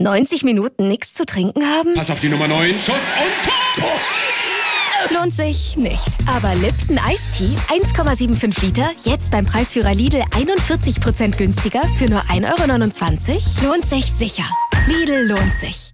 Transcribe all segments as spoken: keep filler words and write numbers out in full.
neunzig Minuten nichts zu trinken haben? Pass auf die Nummer neun. Schuss und Tor! Lohnt sich nicht. Aber Lipton Ice Tea, eins Komma fünfundsiebzig Liter, jetzt beim Preisführer Lidl einundvierzig Prozent günstiger für nur ein Euro neunundzwanzig, lohnt sich sicher. Lidl lohnt sich.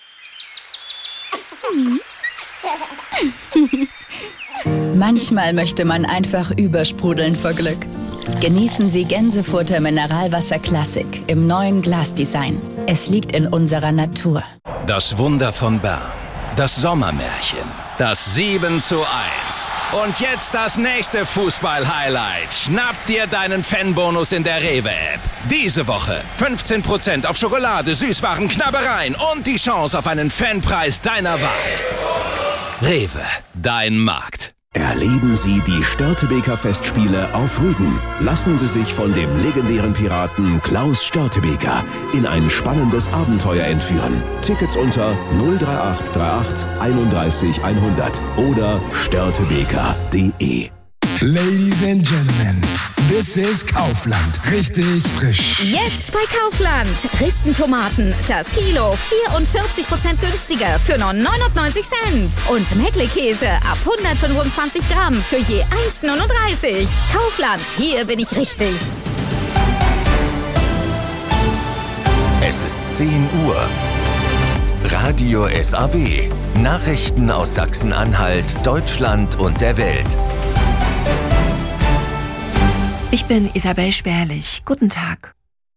Manchmal möchte man einfach übersprudeln vor Glück. Genießen Sie Gänsefutter Mineralwasser Classic im neuen Glasdesign. Es liegt in unserer Natur. Das Wunder von Bern. Das Sommermärchen. Das sieben zu eins. Und jetzt das nächste Fußball-Highlight. Schnapp dir deinen Fanbonus in der Rewe-App. Diese Woche fünfzehn Prozent auf Schokolade, Süßwaren, Knabbereien und die Chance auf einen Fanpreis deiner Wahl. Rewe, dein Markt. Erleben Sie die Störtebeker Festspiele auf Rügen. Lassen Sie sich von dem legendären Piraten Klaus Störtebeker in ein spannendes Abenteuer entführen. Tickets unter null drei acht drei acht einunddreißig hundert oder störtebeker punkt de. Ladies and Gentlemen, this is Kaufland. Richtig frisch. Jetzt bei Kaufland. Dresden-Tomaten. Das Kilo vierundvierzig Prozent günstiger für nur neunundneunzig Cent. Und Meckle-Käse ab hundertfünfundzwanzig Gramm für je eins neununddreißig. Kaufland, hier bin ich richtig. Es ist zehn Uhr. Radio S A W. Nachrichten aus Sachsen-Anhalt, Deutschland und der Welt. Ich bin Isabel Sperlich. Guten Tag.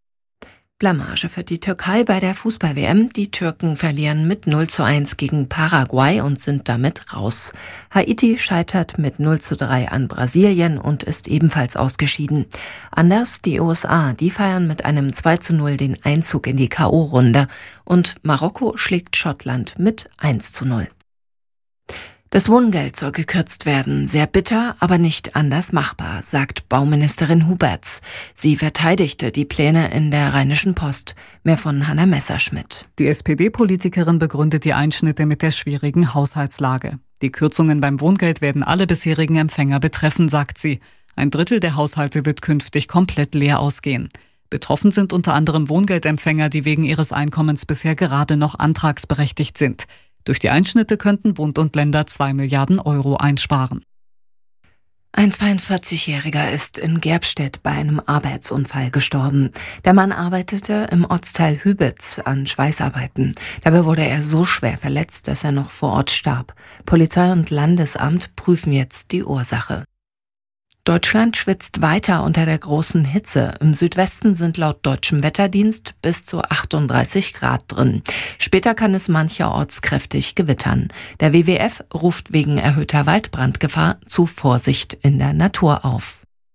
Blamage für die Türkei bei der Fußball-W M. Die Türken verlieren mit null zu eins gegen Paraguay und sind damit raus. Haiti scheitert mit null zu drei an Brasilien und ist ebenfalls ausgeschieden. Anders die U S A, die feiern mit einem zwei zu null den Einzug in die K O-Runde. Und Marokko schlägt Schottland mit eins zu null. Das Wohngeld soll gekürzt werden. Sehr bitter, aber nicht anders machbar, sagt Bauministerin Huberts. Sie verteidigte die Pläne in der Rheinischen Post. Mehr von Hanna Messerschmidt. Die S P D-Politikerin begründet die Einschnitte mit der schwierigen Haushaltslage. Die Kürzungen beim Wohngeld werden alle bisherigen Empfänger betreffen, sagt sie. Ein Drittel der Haushalte wird künftig komplett leer ausgehen. Betroffen sind unter anderem Wohngeldempfänger, die wegen ihres Einkommens bisher gerade noch antragsberechtigt sind. Durch die Einschnitte könnten Bund und Länder zwei Milliarden Euro einsparen. Ein zweiundvierzigjähriger ist in Gerbstedt bei einem Arbeitsunfall gestorben. Der Mann arbeitete im Ortsteil Hübitz an Schweißarbeiten. Dabei wurde er so schwer verletzt, dass er noch vor Ort starb. Polizei und Landesamt prüfen jetzt die Ursache. Deutschland schwitzt weiter unter der großen Hitze. Im Südwesten sind laut deutschem Wetterdienst bis zu achtunddreißig Grad drin. Später kann es mancherorts kräftig gewittern. Der W W F ruft wegen erhöhter Waldbrandgefahr zu Vorsicht in der Natur auf.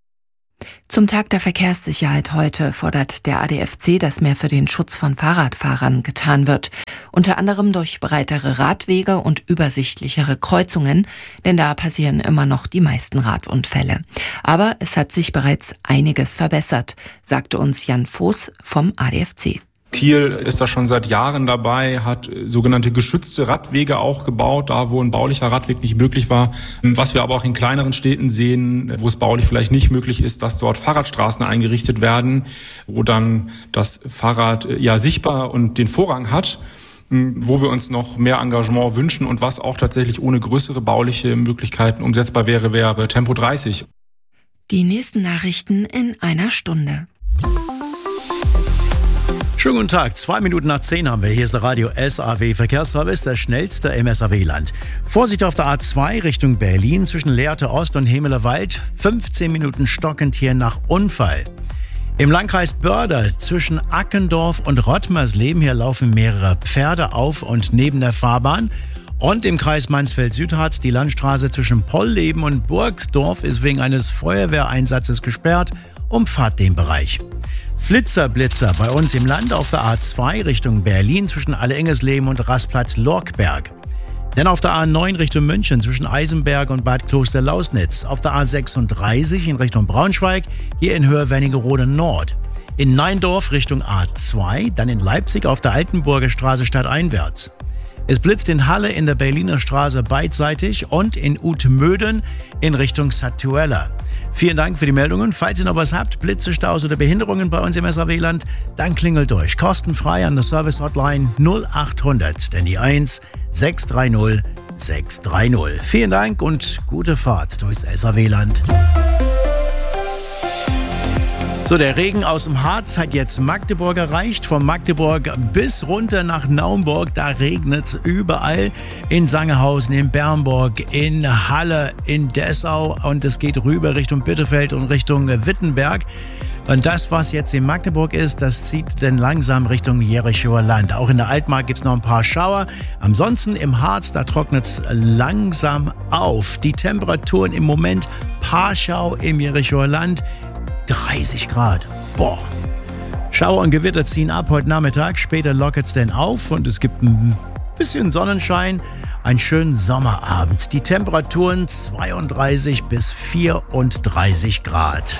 Zum Tag der Verkehrssicherheit heute fordert der A D F C, dass mehr für den Schutz von Fahrradfahrern getan wird. Unter anderem durch breitere Radwege und übersichtlichere Kreuzungen, denn da passieren immer noch die meisten Radunfälle. Aber es hat sich bereits einiges verbessert, sagte uns Jan Voß vom A D F C. Kiel ist da schon seit Jahren dabei, hat sogenannte geschützte Radwege auch gebaut, da wo ein baulicher Radweg nicht möglich war. Was wir aber auch in kleineren Städten sehen, wo es baulich vielleicht nicht möglich ist, dass dort Fahrradstraßen eingerichtet werden, wo dann das Fahrrad ja sichtbar und den Vorrang hat, wo wir uns noch mehr Engagement wünschen und was auch tatsächlich ohne größere bauliche Möglichkeiten umsetzbar wäre, wäre Tempo dreißig. Die nächsten Nachrichten in einer Stunde. Schönen guten Tag, zwei Minuten nach zehn haben wir. Hier ist der Radio S A W Verkehrsservice, der schnellste im S A W-Land. Vorsicht auf der A zwei Richtung Berlin zwischen Lehrte Ost und Hemelerwald. fünfzehn Minuten stockend hier nach Unfall. Im Landkreis Börde zwischen Ackendorf und Rottmersleben, hier laufen mehrere Pferde auf und neben der Fahrbahn. Und im Kreis Mansfeld-Südharz die Landstraße zwischen Pollleben und Burgsdorf ist wegen eines Feuerwehreinsatzes gesperrt. Umfahrt den Bereich. Flitzerblitzer bei uns im Land auf der A zwei Richtung Berlin zwischen Allerengesleben und Rastplatz-Lorkberg. Dann auf der A neun Richtung München zwischen Eisenberg und Bad Kloster-Lausnitz. Auf der A sechsunddreißig in Richtung Braunschweig, hier in Höhe Wernigerode Nord. In Neindorf Richtung A zwei, dann in Leipzig auf der Altenburger Straße stadteinwärts. Es blitzt in Halle in der Berliner Straße beidseitig und in Uthmöden in Richtung Satuella. Vielen Dank für die Meldungen. Falls ihr noch was habt, Blitze, Staus oder Behinderungen bei uns im S R W-Land, dann klingelt durch. Kostenfrei an der Service-Hotline null achthundert, denn die eins sechs drei null sechs drei null. Vielen Dank und gute Fahrt durchs S R W-Land. So, der Regen aus dem Harz hat jetzt Magdeburg erreicht. Von Magdeburg bis runter nach Naumburg. Da regnet es überall. In Sangerhausen, in Bernburg, in Halle, in Dessau. Und es geht rüber Richtung Bitterfeld und Richtung Wittenberg. Und das, was jetzt in Magdeburg ist, das zieht dann langsam Richtung Jerichoer Land. Auch in der Altmark gibt es noch ein paar Schauer. Ansonsten im Harz, da trocknet es langsam auf. Die Temperaturen im Moment, Parschau im Jerichoer Land, dreißig Grad. Boah. Schauer und Gewitter ziehen ab heute Nachmittag. Später lockert es dann auf und es gibt ein bisschen Sonnenschein. Einen schönen Sommerabend. Die Temperaturen zweiunddreißig bis vierunddreißig Grad.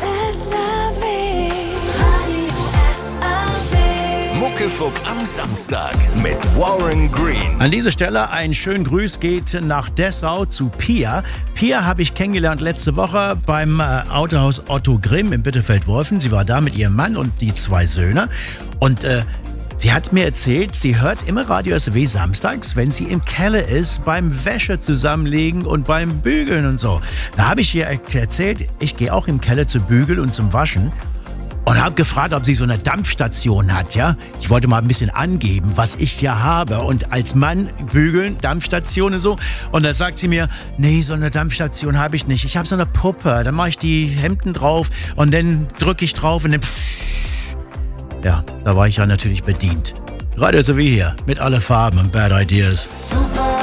Muckefuck am Samstag mit Warren Green. An dieser Stelle ein schönen Grüß geht nach Dessau zu Pia. Pia habe ich kennengelernt letzte Woche beim äh, Autohaus Otto Grimm in Bitterfeld-Wolfen. Sie war da mit ihrem Mann und die zwei Söhne. Und äh, sie hat mir erzählt, sie hört immer Radio S R W samstags, wenn sie im Keller ist, beim Wäsche zusammenlegen und beim Bügeln und so. Da habe ich ihr erzählt, ich gehe auch im Keller zu bügeln und zum Waschen. Und habe gefragt, ob sie so eine Dampfstation hat, ja. Ich wollte mal ein bisschen angeben, was ich ja habe. Und als Mann bügeln, Dampfstation und so. Und da sagt sie mir, nee, so eine Dampfstation habe ich nicht. Ich habe so eine Puppe. Dann mache ich die Hemden drauf und dann drücke ich drauf und dann pfff. Ja, da war ich ja natürlich bedient. Radio S R W hier mit alle Farben und Bad Ideas. Super